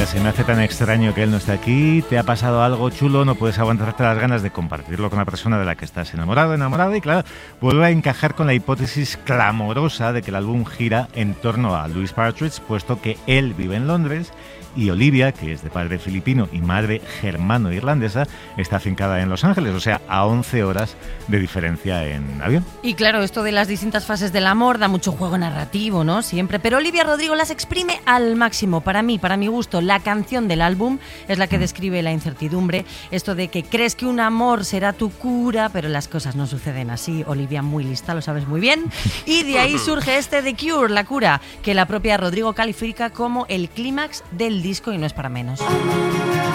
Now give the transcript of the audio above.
Olivia, se me hace tan extraño que él no esté aquí. ¿Te ha pasado algo chulo? No puedes aguantarte las ganas de compartirlo con la persona de la que estás enamorado, enamorada. Y claro, vuelve a encajar con la hipótesis clamorosa de que el álbum gira en torno a Louis Partridge, puesto que él vive en Londres y Olivia, que es de padre filipino y madre germano-irlandesa, está afincada en Los Ángeles, o sea, a 11 horas de diferencia en avión. Y claro, esto de las distintas fases del amor da mucho juego narrativo, ¿no? Siempre. Pero Olivia Rodrigo las exprime al máximo. Para mí, para mi gusto, la canción del álbum es la que describe la incertidumbre. Esto de que crees que un amor será tu cura, pero las cosas no suceden así. Olivia, muy lista, lo sabes muy bien. Y de ahí surge este The Cure, la cura, que la propia Rodrigo califica como el clímax del disco y no es para menos.